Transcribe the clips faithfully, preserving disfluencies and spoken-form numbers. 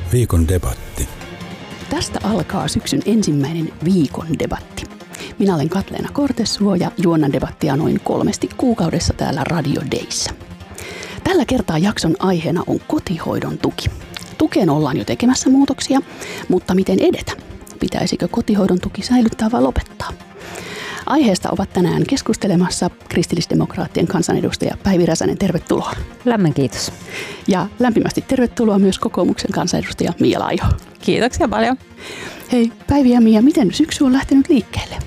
Viikon debatti. Tästä alkaa syksyn ensimmäinen viikon debatti. Minä olen Katleena Kortesuo ja juonnan debattia noin kolmesti kuukaudessa täällä Radio Dayssä. Tällä kertaa jakson aiheena on kotihoidon tuki. Tukeen ollaan jo tekemässä muutoksia, mutta miten edetä? Pitäisikö kotihoidon tuki säilyttää vai lopettaa? Aiheesta ovat tänään keskustelemassa kristillisdemokraattien kansanedustaja Päivi Räsänen, tervetuloa. Lämmin kiitos. Ja lämpimästi tervetuloa myös kokoomuksen kansanedustaja Mia Laiho. Kiitoksia paljon. Hei Päivi ja Mia, miten syksy on lähtenyt liikkeelle?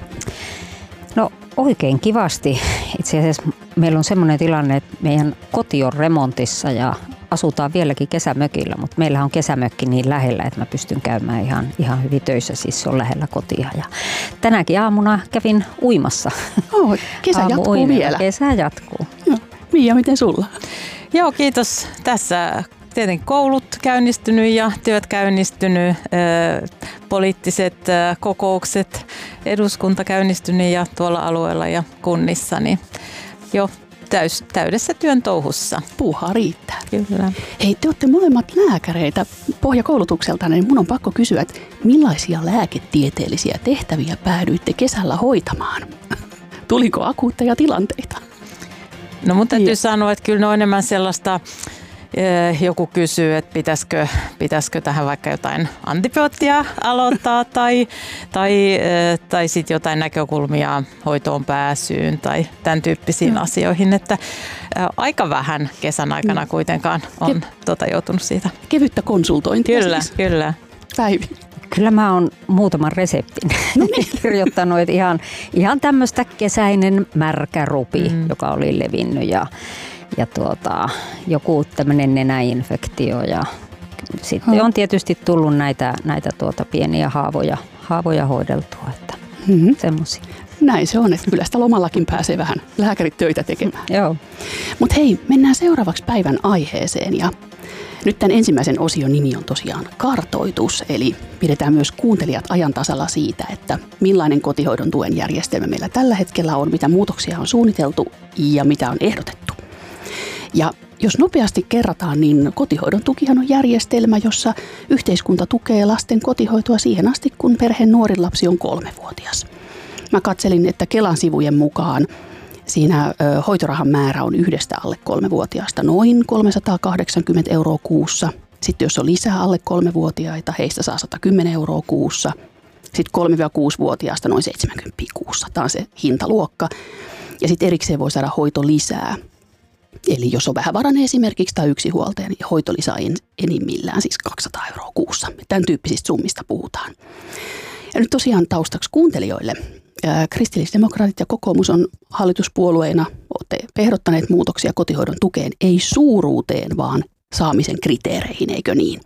No oikein kivasti. Itse asiassa meillä on semmoinen tilanne, että meidän koti on remontissa ja asutaan vieläkin kesämökillä, mutta meillä on kesämökki niin lähellä, että mä pystyn käymään ihan, ihan hyvin töissä, siis se on lähellä kotia. Ja tänäkin aamuna kävin uimassa. Oh, kesä jatkuu Aamu-uimilla. vielä. Kesä jatkuu. No, Mia, miten sulla? Joo, kiitos. Tässä tietenkin koulut käynnistynyt ja työt käynnistynyt, poliittiset kokoukset, eduskunta käynnistynyt ja tuolla alueella ja kunnissa, niin jo täys, täydessä työn touhussa. Puuhaa riittää. Kyllä. Hei, te olette molemmat lääkäreitä pohjakoulutukselta, niin mun on pakko kysyä, että millaisia lääketieteellisiä tehtäviä päädyitte kesällä hoitamaan? Tuliko akuutteja tilanteita? No mun täytyy sanoa, että kyllä ne on enemmän sellaista, joku kysyy, että pitäisikö, pitäisikö tähän vaikka jotain antibioottia aloittaa tai, tai, tai sitten jotain näkökulmia hoitoon pääsyyn tai tämän tyyppisiin mm. asioihin, että aika vähän kesän aikana mm. kuitenkaan on Ke- tota, joutunut siitä. Kevyttä konsultointia Kyllä, siis. kyllä. Päivi. Kyllä mä oon muutaman reseptin no niin. kirjoittanut, että ihan, ihan tämmöistä kesäinen märkä rupi, mm. joka oli levinnyt ja Ja tuota, joku tämmöinen nenäinfektio ja sitten hmm. on tietysti tullut näitä, näitä tuota pieniä haavoja, haavoja hoideltua, että hmm. semmoisia. Näin se on, että kyllä sitä lomallakin pääsee vähän lääkärit töitä tekemään. Joo. Mutta hei, mennään seuraavaksi päivän aiheeseen ja nyt tämän ensimmäisen osion nimi on tosiaan kartoitus, eli pidetään myös kuuntelijat ajan tasalla siitä, että millainen kotihoidon tuen järjestelmä meillä tällä hetkellä on, mitä muutoksia on suunniteltu ja mitä on ehdotettu. Ja jos nopeasti kerrataan, niin kotihoidon tukihan on järjestelmä, jossa yhteiskunta tukee lasten kotihoitoa siihen asti, kun perheen nuorin lapsi on kolmevuotias. Mä katselin, että Kelan sivujen mukaan siinä ö, hoitorahan määrä on yhdestä alle kolmevuotiaasta noin kolmesataakahdeksankymmentä euroa kuussa. Sitten jos on lisää alle kolmevuotiaita, heistä saa sata kymmenen euroa kuussa. Sitten kolme-kuusi-vuotiaasta noin seitsemänkymmentä kuussa. Tämä on se hintaluokka. Ja sitten erikseen voi saada hoito lisää. Eli jos on vähävarainen esimerkiksi tai yksinhuoltaja, niin hoitolisä enimmillään siis kaksisataa euroa kuussa. Tämän tyyppisistä summista puhutaan. Ja nyt tosiaan taustaksi kuuntelijoille. Kristillisdemokraatit ja kokoomus on hallituspuolueina olette ehdottaneet muutoksia kotihoidon tukeen, ei suuruuteen, vaan saamisen kriteereihin, eikö niin?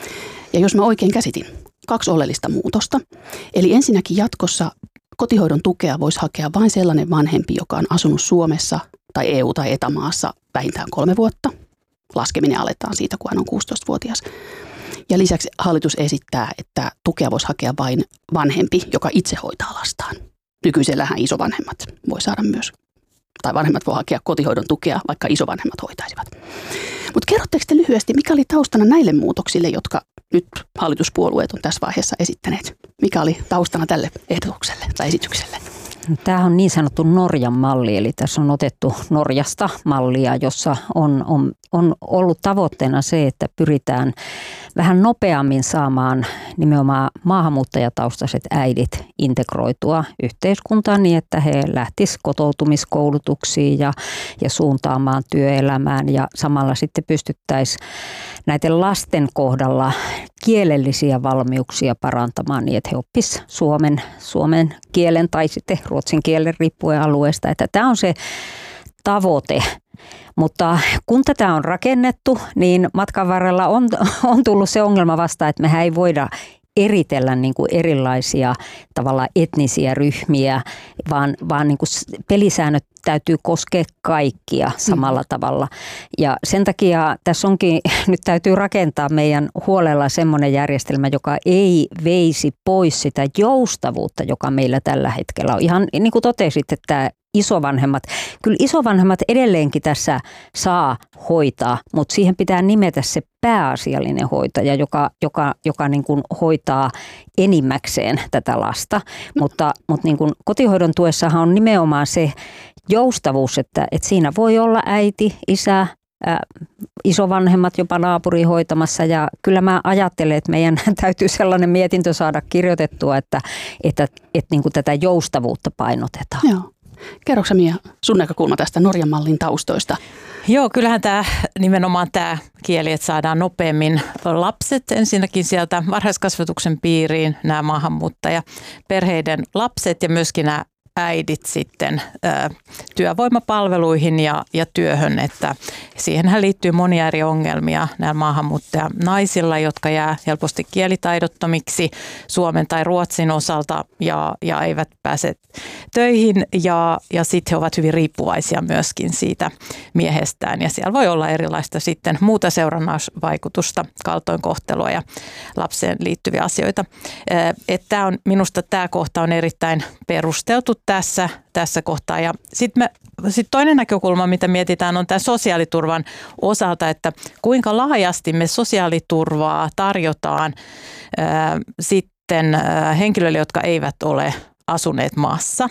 Ja jos mä oikein käsitin, kaksi oleellista muutosta. Eli ensinnäkin jatkossa kotihoidon tukea voisi hakea vain sellainen vanhempi, joka on asunut Suomessa tai E U- tai E T A-maassa vähintään kolme vuotta. Laskeminen aletaan siitä, kun hän on kuusitoistavuotias. Ja lisäksi hallitus esittää, että tukea voisi hakea vain vanhempi, joka itse hoitaa lastaan. Nykyisellähän isovanhemmat voi saada myös, tai vanhemmat voi hakea kotihoidon tukea, vaikka isovanhemmat hoitaisivat. Mutta kerrotteko te lyhyesti, mikä oli taustana näille muutoksille, jotka nyt hallituspuolueet on tässä vaiheessa esittäneet? Mikä oli taustana tälle ehdotukselle tai esitykselle? Tämä on niin sanottu Norjan malli, eli tässä on otettu Norjasta mallia, jossa on, on, on ollut tavoitteena se, että pyritään vähän nopeammin saamaan nimenomaan maahanmuuttajataustaiset äidit integroitua yhteiskuntaan niin, että he lähtisivät kotoutumiskoulutuksiin ja, ja suuntaamaan työelämään ja samalla sitten pystyttäisiin näiden lasten kohdalla kielellisiä valmiuksia parantamaan niin, että he oppisivat suomen, suomen kielen tai sitten ruotsin kielen riippuen alueesta. Että tämä on se tavoite. Mutta kun tätä on rakennettu, niin matkan varrella on, on tullut se ongelma vastaan, että mehän ei voida eritellä niin kuin erilaisia tavallaan etnisiä ryhmiä, vaan, vaan niin kuin pelisäännöt täytyy koskea kaikkia samalla mm. tavalla. Ja sen takia tässä onkin, nyt täytyy rakentaa meidän huolella semmoinen järjestelmä, joka ei veisi pois sitä joustavuutta, joka meillä tällä hetkellä on. Ihan niin kuin totesit, että isovanhemmat, kyllä isovanhemmat edelleenkin tässä saa hoitaa, mutta siihen pitää nimetä se pääasiallinen hoitaja, joka, joka, joka niin kuin hoitaa enimmäkseen tätä lasta. Mutta, mutta niin kuin kotihoidon tuessahan on nimenomaan se joustavuus, että, että siinä voi olla äiti, isä, ää, isovanhemmat, jopa naapuri hoitamassa. Ja kyllä mä ajattelen, että meidän täytyy sellainen mietintö saada kirjoitettua, että, että, että, että niin kuin tätä joustavuutta painotetaan. Joo. Kerroksä Mia sun näkökulma tästä Norjan mallin taustoista? Joo, kyllähän tämä nimenomaan tämä kieli, että saadaan nopeammin lapset ensinnäkin sieltä varhaiskasvatuksen piiriin, nämä maahanmuuttajaperheiden lapset ja myöskin nämä äidit sitten ä, työvoimapalveluihin ja, ja työhön, että siihenhän liittyy monia eri ongelmia näillä maahanmuuttajanaisilla, jotka jää helposti kielitaidottomiksi Suomen tai Ruotsin osalta ja, ja eivät pääse töihin ja, ja sitten he ovat hyvin riippuvaisia myöskin siitä miehestään ja siellä voi olla erilaista sitten muuta seurannaisvaikutusta, kaltoinkohtelua ja lapseen liittyviä asioita. Että on, minusta tämä kohta on erittäin perusteltu tässä, tässä kohtaa. Ja sitten sit toinen näkökulma, mitä mietitään, on tämä sosiaaliturvan osalta, että kuinka laajasti me sosiaaliturvaa tarjotaan ää, sitten ää, henkilöille, jotka eivät ole asuneet maassa.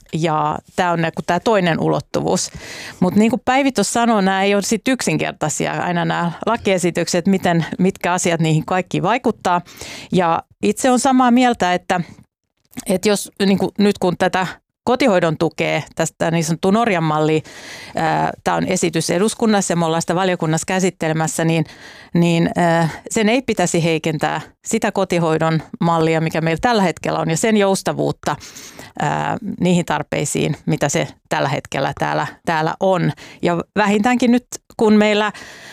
Ja tämä on tämä toinen ulottuvuus. Mutta niin kuin Päivi tuossa sanoi, nämä ei ole sit yksinkertaisia aina nämä lakiesitykset, miten, mitkä asiat niihin kaikki vaikuttaa. Ja itse on samaa mieltä, että Että jos niin kuin nyt kun tätä kotihoidon tukea, tästä niin sanottu Norjan malli, tämä on esitys eduskunnassa ja me ollaan sitä valiokunnassa käsittelemässä, niin, niin ää, sen ei pitäisi heikentää sitä kotihoidon mallia, mikä meillä tällä hetkellä on ja sen joustavuutta ää, niihin tarpeisiin, mitä se tällä hetkellä täällä, täällä on. Ja vähintäänkin nyt kun meillä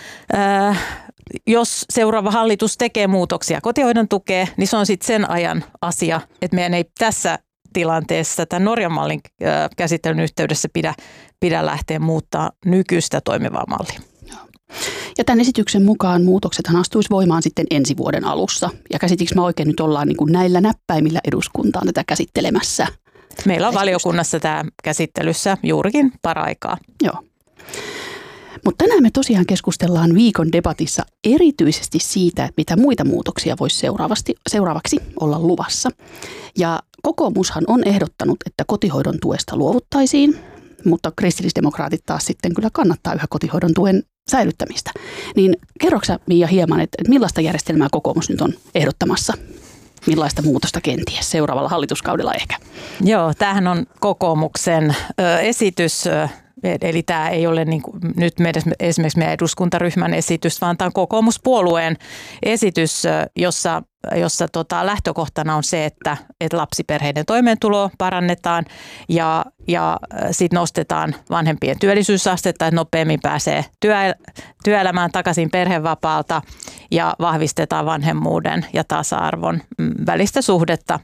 ää, jos seuraava hallitus tekee muutoksia kotihoidon tukeen, niin se on sitten sen ajan asia, että meidän ei tässä tilanteessa tämän Norjan mallin käsittelyn yhteydessä pidä, pidä lähteä muuttaa nykyistä toimivaa mallia. Ja tämän esityksen mukaan muutoksethan astuisi voimaan sitten ensi vuoden alussa. Ja käsitikö mä oikein nyt ollaan niin kuin näillä näppäimillä eduskuntaan tätä käsittelemässä? Meillä on valiokunnassa tämä käsittelyssä juurikin paraikaa. Joo. Mutta tänään me tosiaan keskustellaan viikon debatissa erityisesti siitä, että mitä muita muutoksia voisi seuraavasti, seuraavaksi olla luvassa. Ja kokoomushan on ehdottanut, että kotihoidon tuesta luovuttaisiin, mutta kristillisdemokraatit taas sitten kyllä kannattaa yhä kotihoidon tuen säilyttämistä. Niin kerroksä Mia hieman, että millaista järjestelmää kokoomus nyt on ehdottamassa? Millaista muutosta kenties seuraavalla hallituskaudella ehkä? Joo, tämähän on kokoomuksen ö, esitys. Ö, Eli tämä ei ole niin kuin nyt meidän, esimerkiksi meidän eduskuntaryhmän esitys, vaan tämä on kokoomuspuolueen esitys, jossa, jossa tota lähtökohtana on se, että, että lapsiperheiden toimeentuloa parannetaan ja, ja sitten nostetaan vanhempien työllisyysastetta, että nopeammin pääsee työ, työelämään takaisin perhevapaalta ja vahvistetaan vanhemmuuden ja tasa-arvon välistä suhdetta.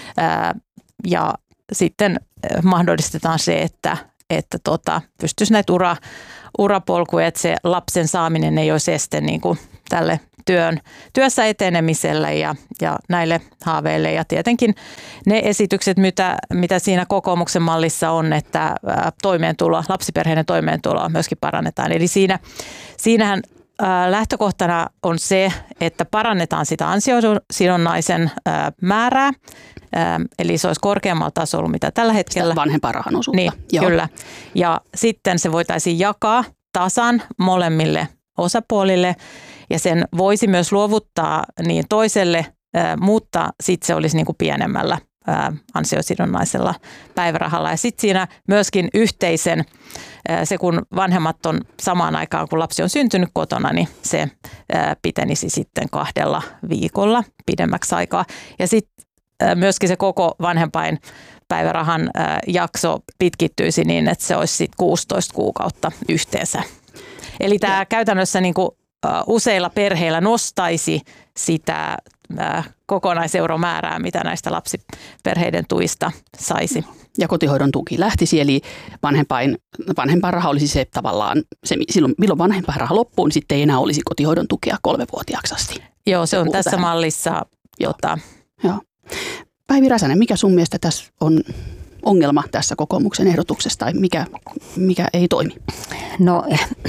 Ja sitten mahdollistetaan se, että että tota, pystyisi näitä ura, urapolkuja, että se lapsen saaminen ei olisi este niin kuin tälle työn, työssä etenemiselle ja, ja näille haaveille. Ja tietenkin ne esitykset, mitä, mitä siinä kokoomuksen mallissa on, että toimeentulo, lapsiperheiden toimeentuloa myöskin parannetaan. Eli siinä, siinähän lähtökohtana on se, että parannetaan sitä ansiosidonnaisen määrää, eli se olisi korkeammalla tasolla, mitä tällä hetkellä. Sitä vanhempainrahan osuutta. Niin, Joo. kyllä. Ja sitten se voitaisiin jakaa tasan molemmille osapuolille ja sen voisi myös luovuttaa niin toiselle, mutta sitten se olisi niin kuin pienemmällä ansiosidonnaisella päivärahalla. Ja sitten siinä myöskin yhteisen, se kun vanhemmat on samaan aikaan, kun lapsi on syntynyt kotona, niin se pitenisi sitten kahdella viikolla pidemmäksi aikaa. Ja sitten myöskin se koko vanhempain päivärahan jakso pitkittyisi niin, että se olisi sitten kuusitoista kuukautta yhteensä. Eli tämä käytännössä niin kuin useilla perheillä nostaisi sitä kokonaiseuromäärää, mitä näistä lapsiperheiden tuista saisi. Ja kotihoidon tuki lähtisi, eli vanhempain, vanhempainraha olisi se tavallaan, se, silloin milloin vanhempainraha loppuu, niin sitten ei enää olisi kotihoidon tukea kolmevuotiaaksi asti. Joo, se on tässä tähän mallissa. Jota. Joo. Päivi Räsänen, mikä sun mielestä tässä on ongelma tässä kokoomuksen ehdotuksessa tai mikä, mikä ei toimi? No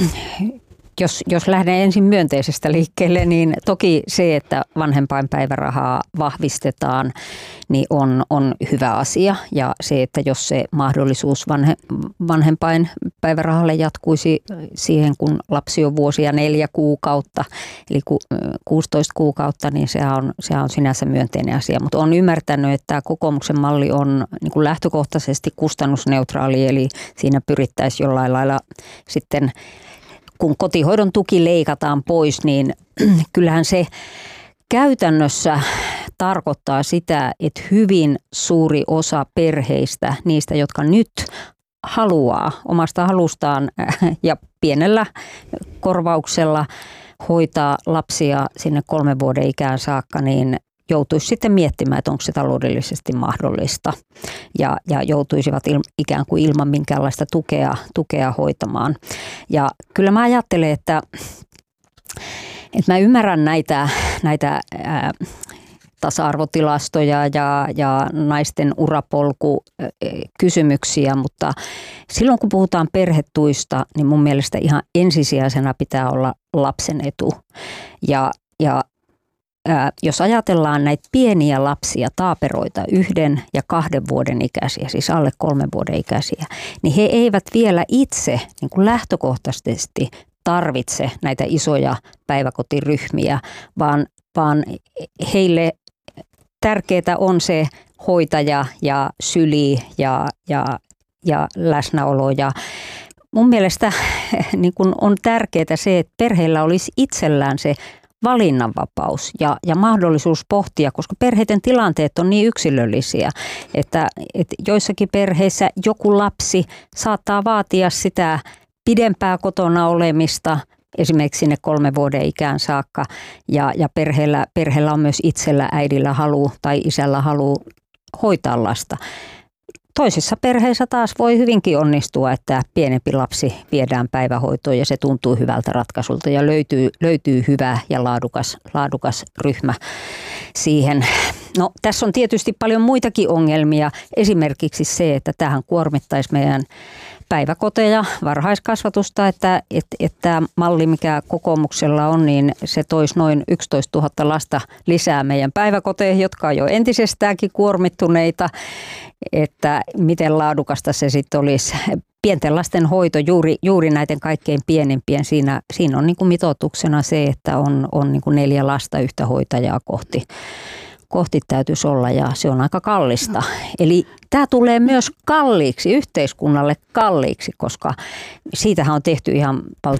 jos, jos lähden ensin myönteisestä liikkeelle, niin toki se, että vanhempainpäivärahaa vahvistetaan, niin on, on hyvä asia. Ja se, että jos se mahdollisuus vanhe, vanhempainpäivärahalle jatkuisi siihen, kun lapsi on vuosia neljä kuukautta, eli ku, kuusitoista kuukautta, niin sehän on, sehän on sinänsä myönteinen asia. Mutta olen ymmärtänyt, että tämä kokoomuksen malli on niin kuin lähtökohtaisesti kustannusneutraali, eli siinä pyrittäisiin jollain lailla sitten, kun kotihoidon tuki leikataan pois, niin kyllähän se käytännössä tarkoittaa sitä, että hyvin suuri osa perheistä, niistä jotka nyt haluaa omasta halustaan ja pienellä korvauksella hoitaa lapsia sinne kolmen vuoden ikään saakka, niin joutuisi sitten miettimään, että onko se taloudellisesti mahdollista ja, ja joutuisivat il, ikään kuin ilman minkäänlaista tukea, tukea hoitamaan. Ja kyllä mä ajattelen, että, että mä ymmärrän näitä, näitä ää, tasa-arvotilastoja ja, ja naisten urapolkukysymyksiä, mutta silloin kun puhutaan perhetuista, niin mun mielestä ihan ensisijaisena pitää olla lapsen etu. Ja, ja ää, jos ajatellaan näitä pieniä lapsia, taaperoita, yhden ja kahden vuoden ikäisiä, siis alle kolmen vuoden ikäisiä, niin he eivät vielä itse niin kuin lähtökohtaisesti tarvitse näitä isoja päiväkotiryhmiä, vaan, vaan heille tärkeää on se hoitaja ja syli ja, ja, ja läsnäolo. Ja mun mielestä niin kun on tärkeää se, että perheillä olisi itsellään se valinnanvapaus ja, ja mahdollisuus pohtia, koska perheiden tilanteet on niin yksilöllisiä, että, että joissakin perheissä joku lapsi saattaa vaatia sitä pidempää kotona olemista, esimerkiksi sinne kolmen vuoden ikään saakka, ja, ja perheellä, perheellä on myös itsellä, äidillä halu tai isällä halu hoitaa lasta. Toisissa perheissä taas voi hyvinkin onnistua, että pienempi lapsi viedään päivähoitoon ja se tuntuu hyvältä ratkaisulta ja löytyy, löytyy hyvä ja laadukas, laadukas ryhmä siihen. No, tässä on tietysti paljon muitakin ongelmia, esimerkiksi se, että tähän kuormittaisi meidän päiväkoteja, varhaiskasvatusta, että, että, että malli, mikä kokoomuksella on, niin se toisi noin yksitoistatuhatta lasta lisää meidän päiväkoteihin, jotka on jo entisestäänkin kuormittuneita, että miten laadukasta se sitten olisi. Pienten lasten hoito, juuri, juuri näiden kaikkein pienimpien, siinä, siinä on niin kuin mitoituksena se, että on, on niin kuin neljä lasta yhtä hoitajaa kohti. kohti täytyisi olla ja se on aika kallista. Eli tämä tulee myös kalliiksi, yhteiskunnalle kalliiksi, koska siitähän on tehty ihan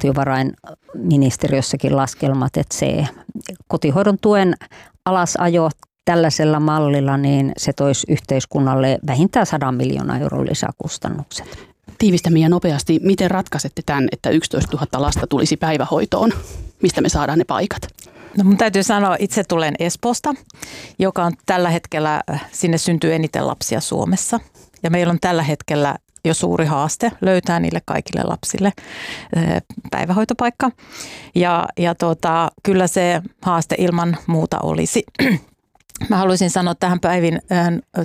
valtiovarainministeriössäkin laskelmat, että se kotihoidon tuen alasajo tällaisella mallilla, niin se toisi yhteiskunnalle vähintään sadan miljoonan euron lisäkustannukset. Tiivistämme ja nopeasti, miten ratkaisette tämän, että yksitoistatuhatta lasta tulisi päivähoitoon? Mistä me saadaan ne paikat? No mun täytyy sanoa, itse tulen Espoosta, joka on tällä hetkellä, sinne syntyy eniten lapsia Suomessa. Ja meillä on tällä hetkellä jo suuri haaste löytää niille kaikille lapsille päivähoitopaikka. Ja, ja tuota, kyllä se haaste ilman muuta olisi. Mä haluaisin sanoa tähän Päivin